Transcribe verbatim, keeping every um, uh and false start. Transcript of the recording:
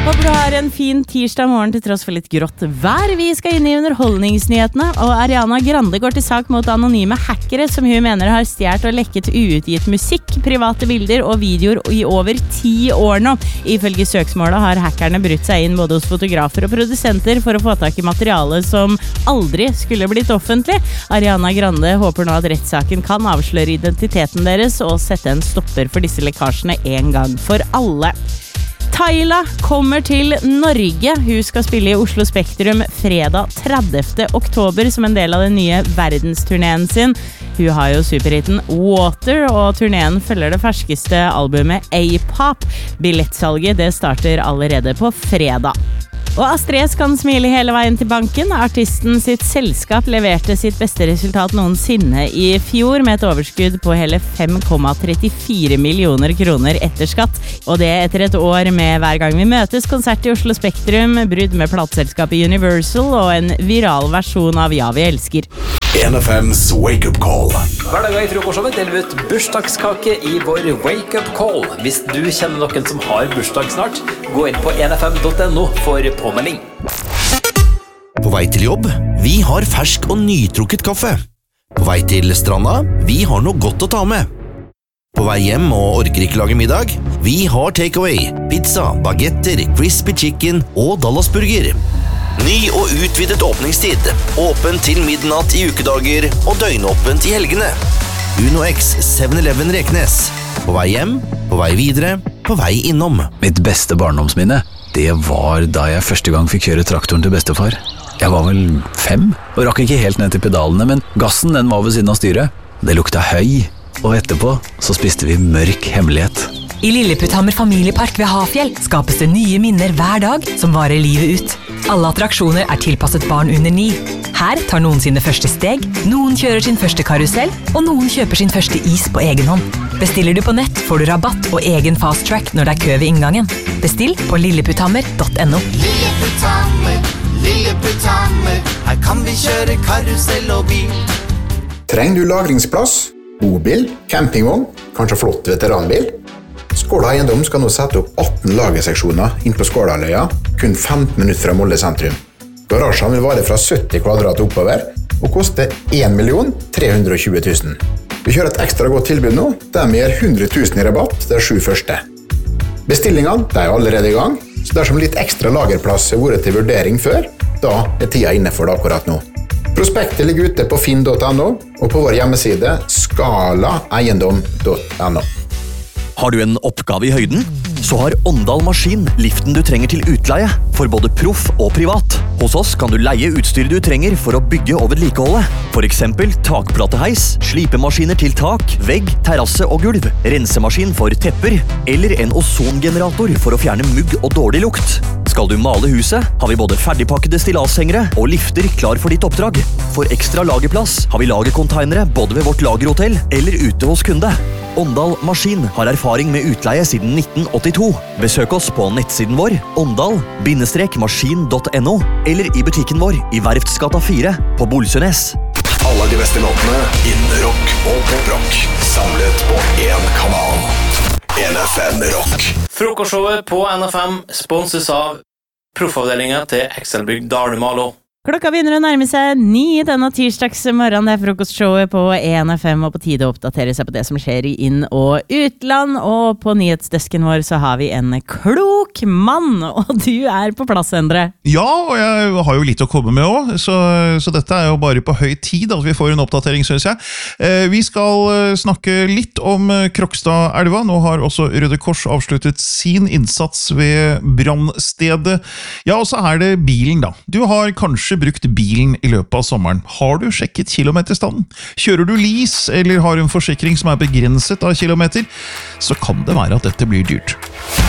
Håper du har en fin tirsdag morgen til tross for litt grått vær. Vi skal inn i underholdningsnyhetene, og Ariana Grande går til sak mot anonyme hackere som hun mener har stjert og lekket uutgitt musikk, private bilder og videoer i over ti år nå. Ifølge søksmålet har hackerne brutt seg inn både hos fotografer og produsenter for å få tak i materiale som aldri skulle blitt offentlig. Ariana Grande håper nå at rettssaken kan avsløre identiteten deres og sette en stopper for disse lekkasjene en gang for alle. Tyla kommer til Norge. Hun skal spille i Oslo Spektrum fredag tredivte oktober som en del av den nye verdensturneen sin. Hun har jo superhitten Water, og turneen følger det ferskeste albumet A-Pop. Billettsalget det starter allerede på fredag. Og Astrid kan smile hele veien til banken. Artisten sitt selskap leverte sitt beste resultat noensinne i fjor med et overskudd på hele fem komma trettifire millioner kroner etter skatt. Og det etter et år med Hver gang vi møtes, konsert i Oslo Spektrum, brudd med plateselskapet Universal og en viral versjon av Ja, vi elsker. N F M's Wake Up Call. Hver dag i frokostshowet deler vi ut bursdagskake i vår Wake Up Call. Hvis du kjenner noen som har bursdag snart, gå inn på n f m punktum n o for påmelding. På vei til jobb, vi har fersk og nytrukket kaffe. På vei til stranda, vi har noe godt å ta med. På vei hjem og orker ikke lage middag, vi har takeaway, pizza, bagetter, crispy chicken og Dallasburger. Ny og utvidet åpningstid, åpent til midnatt i ukedager og døgnåpent i helgene. Uno X seven eleven Reknes. På vei hjem, på vei videre, på vei innom. Mitt beste barndomsminne, det var da jeg første gang fikk kjøre traktoren til bestefar. Jeg var vel fem, og rakk ikke helt ned til pedalene, men gassen den var ved siden av styret. Det lukta høy, og etterpå så spiste vi mørk hemmelighet. I Lilleputthammer familiepark ved Hafjell skapes det nye minner hver dag som varer livet ut. Alle attraksjoner er tilpasset barn under ni. Her tar noen sine første steg, noen kjører sin første karusell, og noen kjøper sin første is på egen hånd. Bestiller du på nett, får du rabatt og egen fast track når det er kø ved inngangen. Bestill på lilleputthammer punktum n o. Lilleputthammer, Lilleputthammer, her kan vi kjøre karusell og bil. Trenger du lagringsplass? Bobil, campingvogn, kanskje flott veteranbil? Skåla Eiendom skal nå sette opp atten lagerseksjoner inn på Skålaløya, kun femten minutter fra Molde sentrum. Garasjen vil vare fra sytti kvadrat oppover, og koste en million tre hundre og tjue tusen. Vi kjører et ekstra godt tilbud nå, der vi gir hundre tusen i rabatt de sju første. Bestillingene de er allerede i gang, så dersom litt ekstra lagerplass har vært til vurdering før, da er tida inne for det akkurat nå. Prospektet ligger ute på finn punktum n o og på vår hjemmeside skala eiendom punktum n o. Har du en oppgave i høyden? Så har Åndal Maskin liften du trenger til utleie, for både proff og privat. Hos oss kan du leie utstyr du trenger for å bygge og vedlikeholde. For eksempel takplateheis, slipemaskiner til tak, vegg, terrasse og gulv, rensemaskin for tepper, eller en ozongenerator for å fjerne mugg og dårlig lukt. Skal du male huset, har vi både ferdigpakkede stilashengere og lifter klar for ditt oppdrag. For ekstra lagerplass har vi lagercontainere både ved vårt lagerhotell eller ute hos kunde. Åndal Maskin har erfaring med utleie siden nitten åttito. Besøk oss på nettsiden vår åndal maskin punktum n o eller i butikken vår i Verftsgata fire på Bolsønes. Alle de beste låtene innen rock og poprock, samlet på én kanal. N F M Rock. Frokostshowet på N F M sponses av proffavdelingen til Excelbygg Dalmalo. Klokka begynner å nærme seg ni denne tirsdagsmorgen. Det er frokostshowet på N F M, og på tide å oppdatere seg på det som skjer i inn- og utland. Og på nyhetsdesken vår så har vi en klok mann, og du er på plass, Endre. Ja, og jeg har jo litt å komme med også, så, så dette er jo bare på høy tid at vi får en oppdatering, synes jeg. Eh, vi skal snakke litt om Krokstadelva. Nå har også Røde Kors avsluttet sin innsats ved brannstedet. Ja, og så er det bilen da. Du har kanskje brukt bilen i løpet av sommeren. Har du sjekket kilometerstanden? Kjører du lease, eller har en forsikring som er begrenset av kilometer, så kan det være at dette blir dyrt.